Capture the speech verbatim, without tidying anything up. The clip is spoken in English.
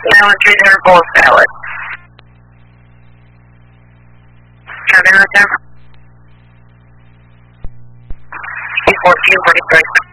salad, three dinner bowl salad. Come in with them. fourteen forty-three.